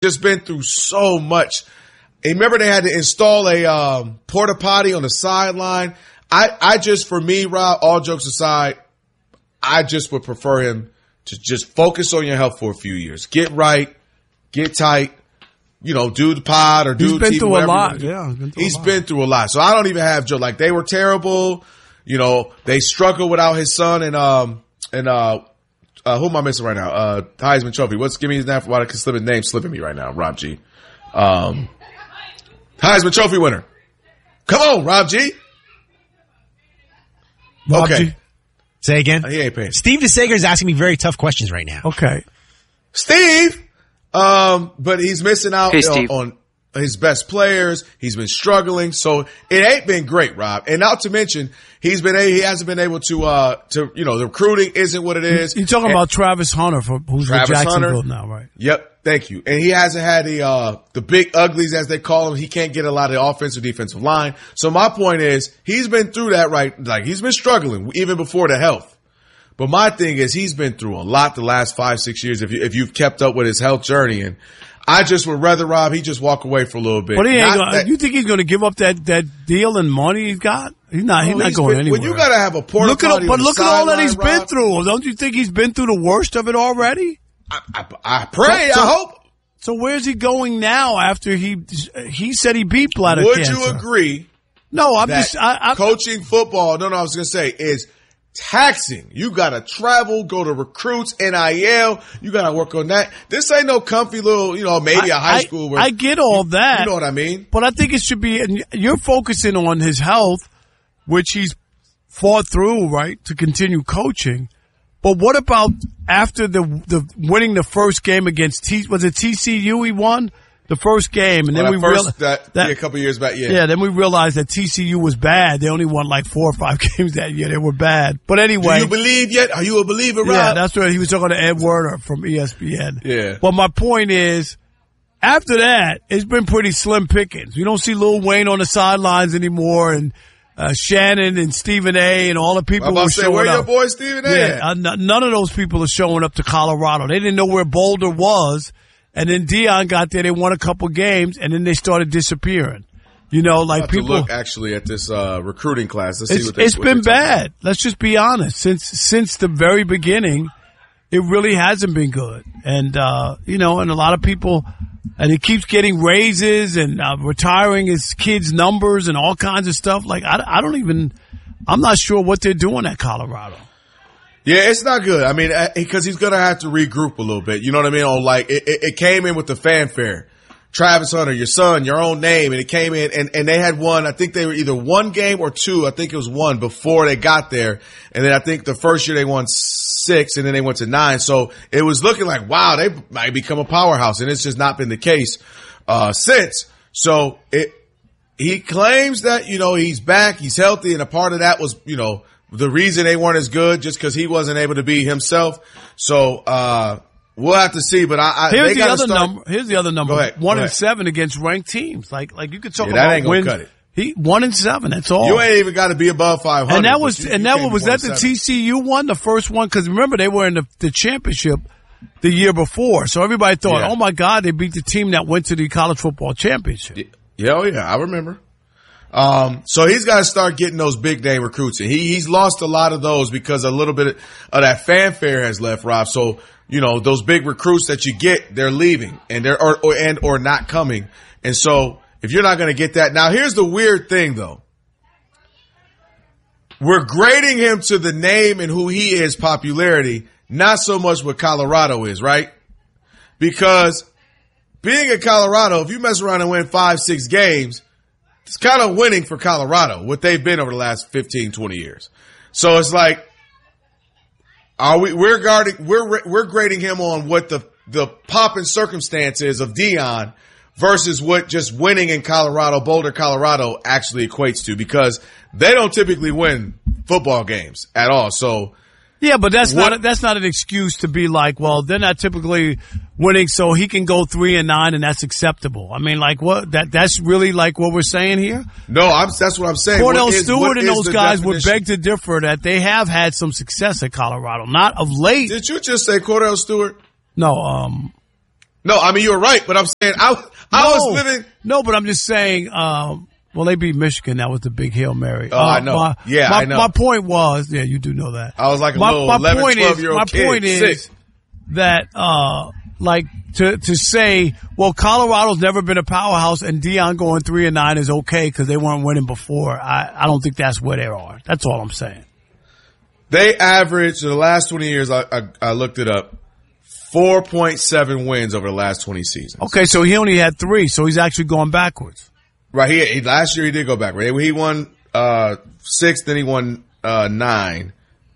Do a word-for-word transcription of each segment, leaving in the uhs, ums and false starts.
just been through so much. And remember they had to install a um, porta potty on the sideline. I, I just, for me, Rob, all jokes aside, I just would prefer him to just focus on your health for a few years. Get right, get tight, you know, do the pod or do He's been T V, through a lot. Do. Yeah, he's been through He's a lot. been through a lot. So I don't even have Joe. Like, they were terrible. You know, they struggled without his son and, um, and, uh, uh, who am I missing right now? Uh, Heisman Trophy. What's, give me his name for why I can slip his name slipping me right now. Rob G. Um, Heisman Trophy winner. Come on, Rob G. Rob Okay. G. Say again? He ain't paying. Steve DeSager is asking me very tough questions right now. Okay. Steve, um, but he's missing out Hey, on, Steve. on his best players. He's been struggling, so it ain't been great, Rob. And not to mention, he's been a, he hasn't been able to uh to you know the recruiting isn't what it is. You're talking And- about Travis Hunter, for, who's Travis with Jacksonville Hunter. now, right? Yep, thank you. And he hasn't had the uh the big uglies as they call them. He can't get a lot of the offensive defensive line. So my point is, he's been through that, right? Like, he's been struggling even before the health. But my thing is, he's been through a lot the last five, six years if, you, if you've kept up with his health journey. And I just would rather, Rob, he just walk away for a little bit. But he ain't Not gonna, that- you think he's going to give up that, that deal and money he's got? He's not, he's Oh, not he's going been- anywhere. When you got to have a porta Look at, potty but on the look at all that he's sideline, been Rob, through. Don't you think he's been through the worst of it already? I, I, I pray, So- I hope. So where's he going now after he, he said he beat bladder Would cancer? you agree No, I'm that just, I, I, coaching football, no, no, I was going to say, is taxing. You got to travel, go to recruits, N I L. You got to work on that. This ain't no comfy little, you know, maybe a high I- school where I get all that. you know what I mean? But I think it should be, and you're focusing on his health, which he's fought through, right, to continue coaching. But what about after the the winning the first game against T? Was it T C U he won the first game, and Well, then that we first, realized that, that yeah, a couple years back, yeah. yeah, then we realized that T C U was bad. They only won like four or five games that year. They were bad. But Do anyway, you believe yet? Are you a believer, Rob? yeah, that's what he was talking to Ed Werner from E S P N. Yeah. But my point is, after that, it's been pretty slim pickings. You don't see Lil Wayne on the sidelines anymore, and uh, Shannon and Stephen A. and all the people I'm who about were to say, showing where your up. boy Stephen A. Yeah, at? uh, n- none of those people are showing up to Colorado. They didn't know where Boulder was, and then Dion got there. They won a couple games, and then they started disappearing. You know, like Have to people. look actually at this uh, recruiting class. Let's see It's, what they, it's what been they're talking bad. Let's just be honest. Since since the very beginning, it really hasn't been good. And uh, you know, and a lot of people, and he keeps getting raises and uh, retiring his kids' numbers and all kinds of stuff. Like I, I don't even. I'm not sure what they're doing at Colorado. Yeah, it's not good. I mean, because he's going to have to regroup a little bit. You know what I mean? On like, it, it, it came in with the fanfare. Travis Hunter, your son, your own name, and it came in, and, and they had won, I think they were either one game or two, I think it was one before they got there, and then I think the first year they won six, and then they went to nine, so it was looking like, wow, they might become a powerhouse, and it's just not been the case, uh, since. So it, he claims that, you know, he's back, he's healthy, and a part of that was, you know, the reason they weren't as good, just because he wasn't able to be himself. So, uh, we'll have to see, but I, I Here's they the gotta other start, number. Here's the other number. Go ahead, One go and ahead. seven against ranked teams. Like, like you could talk Yeah, that about ain't gonna wins. cut it. He one and seven. That's all. You ain't even got to be above five hundred. and that was but you- and you that can't was be that the one seven. T C U one, the first one, because remember they were in the, the championship the year before, so everybody thought, Yeah. oh my God, they beat the team that went to the college football championship. Yeah, oh yeah, I remember. Um, so he's got to start getting those big name recruits, and he he's lost a lot of those because a little bit of, of that fanfare has left, Rob. So you know those big recruits that you get, they're leaving, and they're or, or and or not coming, and so if you're not going to get that, now here's the weird thing though. We're grading him to the name and who he is, popularity, not so much what Colorado is, right? Because being in Colorado, if you mess around and win five, six games, it's kind of winning for Colorado, what they've been over the last fifteen, twenty years. So it's like, are we, we're guarding, we're, we're grading him on what the, the pop and circumstances of Dion versus what just winning in Colorado, Boulder, Colorado actually equates to, because they don't typically win football games at all. So, Yeah, but that's What- not that's not an excuse to be like, well, they're not typically winning, so he can go three and nine, and that's acceptable. I mean, like what that that's really like what we're saying here. no, I'm, that's what I'm saying. Cordell What is- Stewart what and is those the guys would definition? beg to differ that they have had some success at Colorado, not of late. Did you just say Cordell Stewart? No, um, No, I mean, you're right, but I'm saying I, I no, was living. No, but I'm just saying, um, well, they beat Michigan. That was the big Hail Mary. Oh, uh, I know. My, yeah, my, I know. My point was, yeah, you do know that. I was like a my, little my eleven, point twelve is, year old my kid. point is Six. that, uh, like, to, to say, well, Colorado's never been a powerhouse and Deion going three and nine is okay because they weren't winning before. I, I don't think that's where they are. That's all I'm saying. They averaged, in the last twenty years, I, I, I looked it up, four point seven wins over the last twenty seasons. Okay, so he only had three, so he's actually going backwards. Right. He, he last year he did go back. Right. He won uh, six, then he won uh, nine.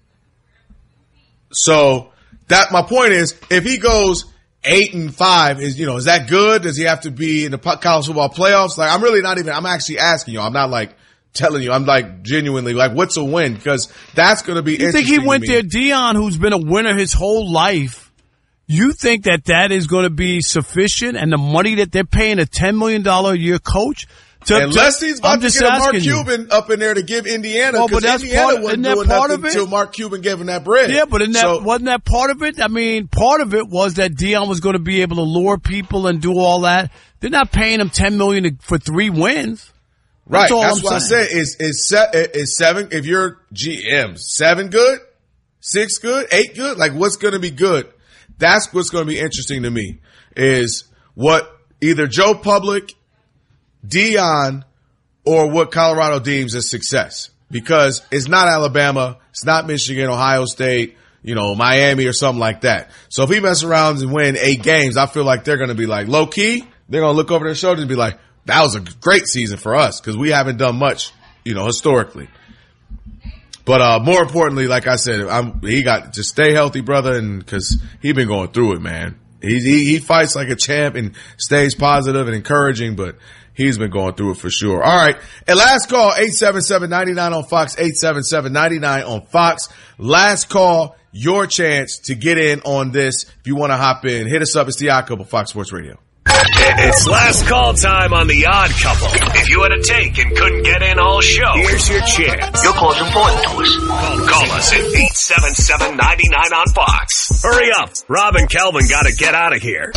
So that my point is, if he goes eight and five, is you know is that good? Does he have to be in the college football playoffs? Like I'm really not even. I'm actually asking you. I'm not like telling you. I'm like genuinely like, what's a win? Because that's going to be. You think he went there, Deion, who's been a winner his whole life? You think that that is going to be sufficient, and the money that they're paying a ten million dollars a year coach? To, Unless to, he's about I'm to just get a Mark you. Cuban up in there to give Indiana, because well, Indiana part, wasn't that doing part nothing of it? until Mark Cuban gave him that bread. Yeah, but in that, so, wasn't that part of it? I mean, part of it was that Deion was going to be able to lure people and do all that. They're not paying him ten million dollars for three wins. That's right, all that's I'm what saying. I said. Is is se- is seven? If you're G M, seven good, six good, eight good. Like what's going to be good? That's what's going to be interesting to me. Is what either Joe Public, Deion, or what Colorado deems as success. Because it's not Alabama, it's not Michigan, Ohio State, you know, Miami or something like that. So if he messes around and win eight games, I feel like they're going to be like low key. They're going to look over their shoulder and be like, that was a great season for us because we haven't done much, you know, historically. But uh more importantly, like I said, I'm, he got to stay healthy, brother, and because he been going through it, man. He, he he fights like a champ and stays positive and encouraging, but he's been going through it for sure. All right, and last call, eight seven seven, nine nine on Fox, eight seven seven, nine nine on Fox. Last call, your chance to get in on this. If you want to hop in, hit us up. It's the Odd Couple, Fox Sports Radio. It's last call time on The Odd Couple. If you had a take and couldn't get in all show, here's your chance. Your call's important to us. Call, call us at eight seven seven, nine nine on Fox. Hurry up. Rob and Kelvin got to get out of here.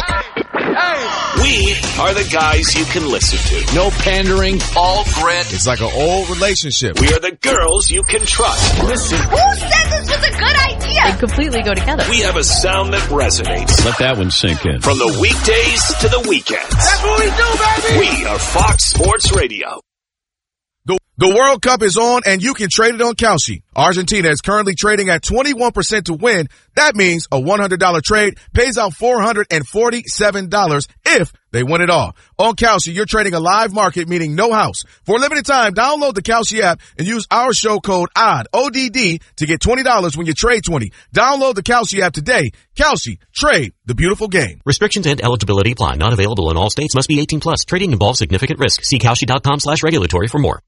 We are the guys you can listen to. No pandering, all grit. It's like an old relationship. We are the girls you can trust. Listen. Who said this was a good idea? They completely go together. We have a sound that resonates. Let that one sink in. From the weekdays to the weekends. That's what we do, baby. We are Fox Sports Radio. The, the World Cup is on, and you can trade it on Kalshi. Argentina is currently trading at twenty-one percent to win. That means a one hundred dollars trade pays out four hundred forty-seven dollars if they win it all. On Kalshi, you're trading a live market, meaning no house. For a limited time, download the Kalshi app and use our show code O D D, O D D, to get twenty dollars when you trade twenty. Download the Kalshi app today. Kalshi, trade the beautiful game. Restrictions and eligibility apply. Not available in all states. Must be eighteen plus. Trading involves significant risk. See Kalshi.com slash regulatory for more.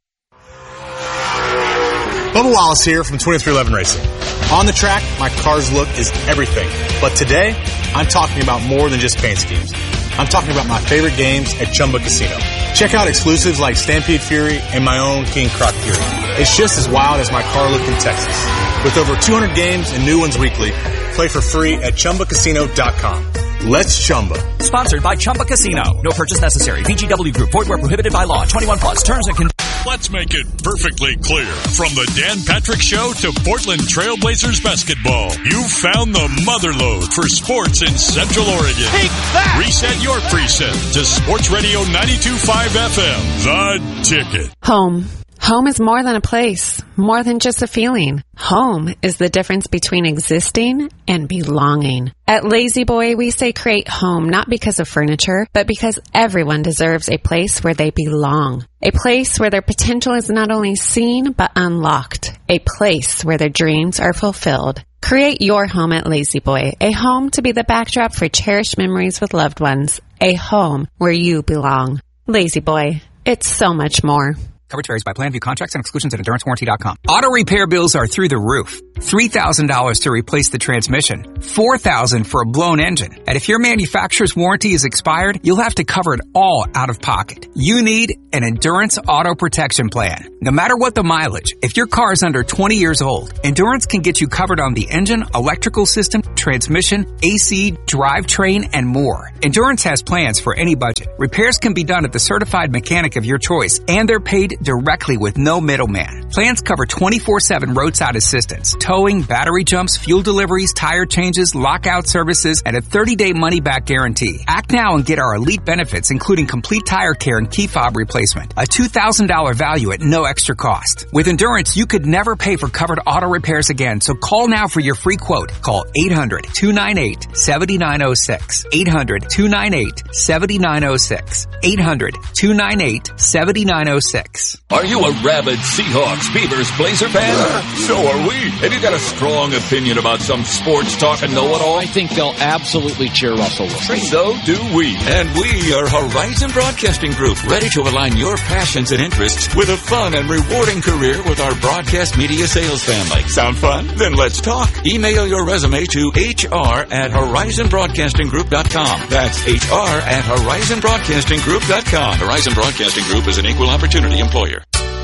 Bubba Wallace here from twenty-three eleven Racing. On the track, my car's look is everything. But today, I'm talking about more than just paint schemes. I'm talking about my favorite games at Chumba Casino. Check out exclusives like Stampede Fury and my own King Croc Fury. It's just as wild as my car look in Texas. With over two hundred games and new ones weekly, play for free at Chumba Casino dot com. Let's Chumba. Sponsored by Chumba Casino. No purchase necessary. V G W Group. Void where prohibited by law. twenty-one plus. Terms and conditions. Let's make it perfectly clear. From the Dan Patrick Show to Portland Trailblazers basketball, you found the motherlode for sports in Central Oregon. Take that! Reset your preset to Sports Radio ninety-two point five F M. The Ticket. Home. Home is more than a place, more than just a feeling. Home is the difference between existing and belonging. At Lazy Boy, we say create home not because of furniture, but because everyone deserves a place where they belong. A place where their potential is not only seen, but unlocked. A place where their dreams are fulfilled. Create your home at Lazy Boy, a home to be the backdrop for cherished memories with loved ones. A home where you belong. Lazy Boy, it's so much more. Coverage varies by plan. View contracts and exclusions at endurance warranty dot com. Auto repair bills are through the roof. three thousand dollars to replace the transmission. four thousand dollars for a blown engine. And if your manufacturer's warranty is expired, you'll have to cover it all out of pocket. You need an Endurance Auto Protection Plan. No matter what the mileage, if your car is under twenty years old, Endurance can get you covered on the engine, electrical system, transmission, A C, drivetrain, and more. Endurance has plans for any budget. Repairs can be done at the certified mechanic of your choice, and they're paid directly with no middleman. Plans cover twenty-four seven roadside assistance, towing, battery jumps, fuel deliveries, tire changes, lockout services, and a thirty-day money-back guarantee. Act now and get our elite benefits, including complete tire care and key fob replacement. A two thousand dollars value at no extra cost. With Endurance, you could never pay for covered auto repairs again, so call now for your free quote. Call eight hundred, two nine eight, seven nine zero six. eight hundred, two nine eight, seven nine zero six. eight hundred, two nine eight, seven nine zero six. Are you a rabid Seahawks, Beavers, Blazer fan? So are we. Have you got a strong opinion about some sports talk and know-it-all? I think they'll absolutely cheer Russell Wilson. So do we. And we are Horizon Broadcasting Group, ready to align your passions and interests with a fun and rewarding career with our broadcast media sales family. Sound fun? Then let's talk. Email your resume to H R at horizon broadcasting group dot com. That's H R at horizon broadcasting group dot com. Horizon Broadcasting Group is an equal opportunity employer.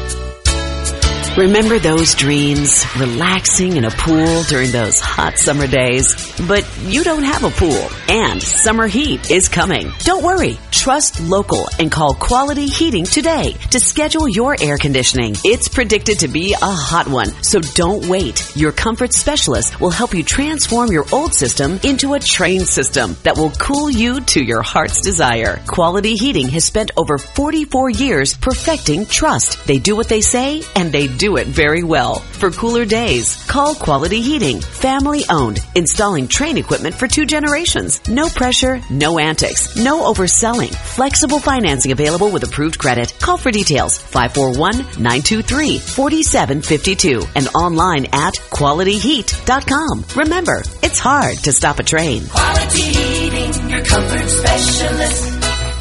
Remember those dreams? Relaxing in a pool during those hot summer days? But you don't have a pool, and summer heat is coming. Don't worry. Trust local and call Quality Heating today to schedule your air conditioning. It's predicted to be a hot one, so don't wait. Your comfort specialist will help you transform your old system into a trained system that will cool you to your heart's desire. Quality Heating has spent over forty-four years perfecting trust. They do what they say, and they do it very well. For cooler days, call Quality Heating. Family owned, installing Trane equipment for two generations. No pressure, no antics, no overselling. Flexible financing available with approved credit. Call for details. five four one, nine two three, four seven five two and online at quality heat dot com. Remember, it's hard to stop a train. Quality Heating, your comfort specialist.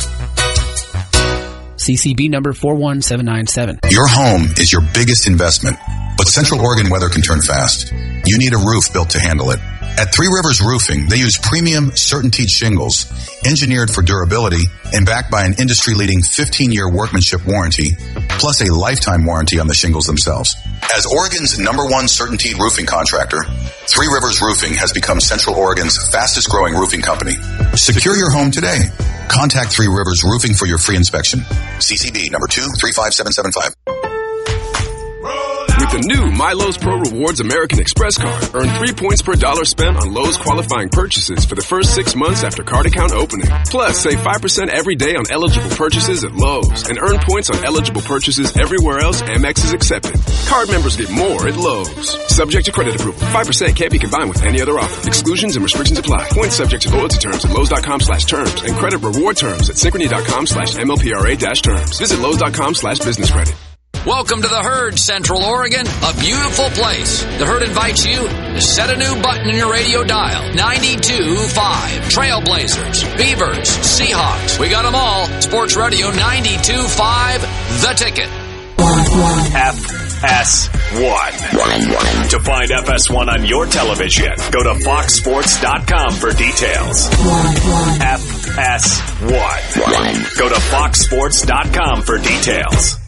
C C B number four one seven nine seven. Your home is your biggest investment, but Central Oregon weather can turn fast. You need a roof built to handle it. At Three Rivers Roofing, they use premium CertainTeed shingles, engineered for durability and backed by an industry-leading fifteen-year workmanship warranty, plus a lifetime warranty on the shingles themselves. As Oregon's number one CertainTeed roofing contractor, Three Rivers Roofing has become Central Oregon's fastest-growing roofing company. Secure your home today. Contact Three Rivers Roofing for your free inspection. C C B number two three five seven seven five. With the new MyLowe's Pro Rewards American Express card, earn three points per dollar spent on Lowe's qualifying purchases for the first six months after card account opening. Plus, save five percent every day on eligible purchases at Lowe's and earn points on eligible purchases everywhere else Amex is accepted. Card members get more at Lowe's. Subject to credit approval. five percent can't be combined with any other offer. Exclusions and restrictions apply. Points subject to loyalty terms at Lowe's.com slash terms and credit reward terms at Synchrony.com slash MLPRA dash terms. Visit Lowe's.com slash business credit. Welcome to the Herd, Central Oregon, a beautiful place. The Herd invites you to set a new button in your radio dial. ninety-two point five. Trailblazers, Beavers, Seahawks. We got them all. Sports Radio ninety-two point five. The Ticket. F S one. To find F S one on your television, go to fox sports dot com for details. F S one. Go to fox sports dot com for details.